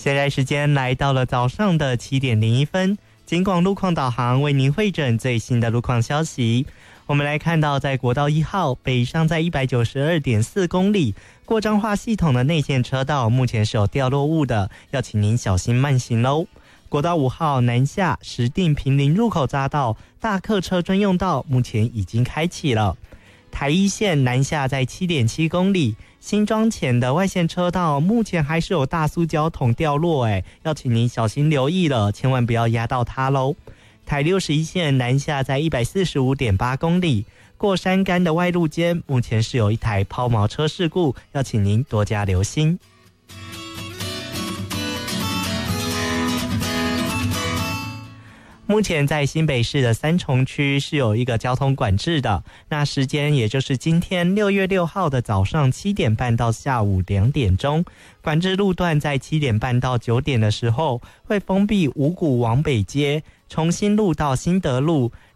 现在时间来到了早上的7点01分，警广路况导航为您汇整最新的路况消息。我们来看到，在国道1号北上在 192.4 公里过彰化系统的内线车道，目前是有掉落物的，要请您小心慢行喽。国道5号南下石碇坪林入口匝道大客车专用道目前已经开启了。台一线南下在 7.7 公里新庄前的外线车道目前还是有大塑胶桶掉落，要请您小心留意了，千万不要压到它喽。台61线南下在 145.8 公里过山干的外路间，目前是有一台抛锚车事故，要请您多加留心。目前在新北市的三重区是有一个交通管制的，那时间也就是今天6月6号的早上7点半到下午2点钟，管制路段在7点半到9点的时候会封闭五股往北街、重新路到新德路，